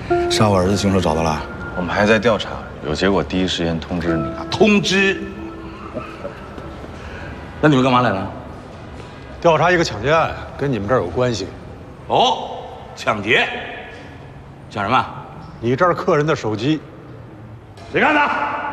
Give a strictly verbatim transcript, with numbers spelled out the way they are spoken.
杀我儿子凶手找到了？ 我们还在调查，有结果第一时间通知你。 通知？那你们干嘛来了？ 调查一个抢劫案，跟你们这儿有关系。 哦，抢劫？抢什么？ 你这儿客人的手机， 谁干的？